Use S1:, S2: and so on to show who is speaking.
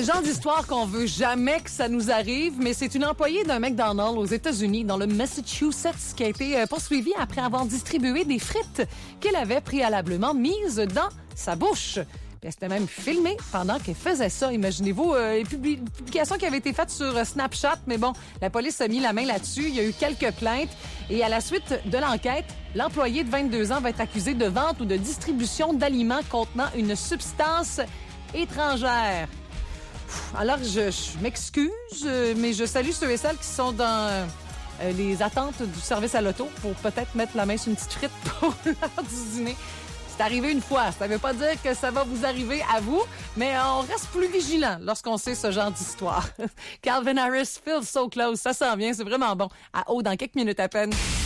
S1: C'est le genre d'histoire qu'on veut jamais que ça nous arrive, mais c'est une employée d'un McDonald's aux États-Unis, dans le Massachusetts, qui a été poursuivie après avoir distribué des frites qu'elle avait préalablement mises dans sa bouche. Puis elle s'était même filmée pendant qu'elle faisait ça. Imaginez-vous, une publication qui avait été faite sur Snapchat, mais bon, la police a mis la main là-dessus. Il y a eu quelques plaintes. Et à la suite de l'enquête, l'employé de 22 ans va être accusé de vente ou de distribution d'aliments contenant une substance étrangère. Alors, je m'excuse, mais je salue ceux et celles qui sont dans les attentes du service à l'auto pour peut-être mettre la main sur une petite frite pour l'heure du dîner. C'est arrivé une fois. Ça ne veut pas dire que ça va vous arriver à vous, mais on reste plus vigilant lorsqu'on sait ce genre d'histoire. Calvin Harris, Feels So Close, ça s'en vient, c'est vraiment bon. À haut dans quelques minutes à peine.